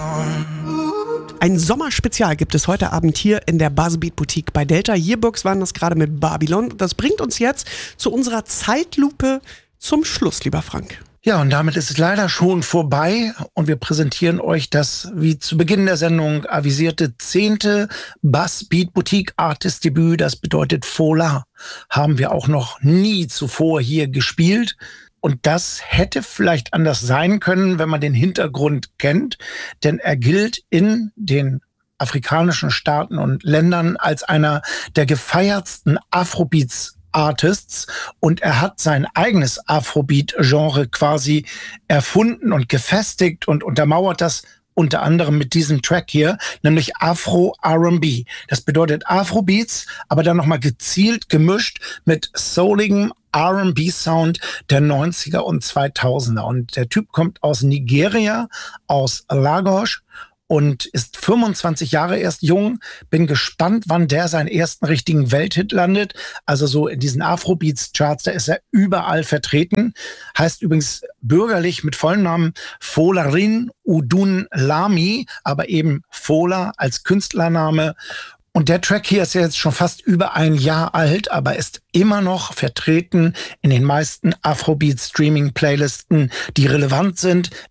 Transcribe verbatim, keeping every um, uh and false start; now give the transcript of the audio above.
Ein Sommerspezial gibt es heute Abend hier in der Buzzbeat Boutique bei Delta. Yearbooks waren das gerade mit Babylon. Das bringt uns jetzt zu unserer Zeitlupe zum Schluss, lieber Frank. Ja, und damit ist es leider schon vorbei und wir präsentieren euch das, wie zu Beginn der Sendung avisierte, zehnte Buzzbeat Boutique Artist Debüt. Das bedeutet Fola. Haben wir auch noch nie zuvor hier gespielt. Und das hätte vielleicht anders sein können, wenn man den Hintergrund kennt, denn er gilt in den afrikanischen Staaten und Ländern als einer der gefeiertsten Afrobeats Artists und er hat sein eigenes Afrobeat-Genre quasi erfunden und gefestigt und untermauert das unter anderem mit diesem Track hier, nämlich Afro-R and B. Das bedeutet Afrobeats, aber dann nochmal gezielt gemischt mit souligem R and B-Sound der neunziger und zweitausender. Und der Typ kommt aus Nigeria, aus Lagos und ist fünfundzwanzig Jahre erst jung. Bin gespannt, wann der seinen ersten richtigen Welthit landet. Also so in diesen Afrobeats-Charts, da ist er überall vertreten. Heißt übrigens bürgerlich mit vollem Namen Folarin Udun Lami, aber eben Fola als Künstlername. Und der Track hier ist ja jetzt schon fast über ein Jahr alt, aber ist immer noch vertreten in den meisten Afrobeat-Streaming-Playlisten, die relevant sind.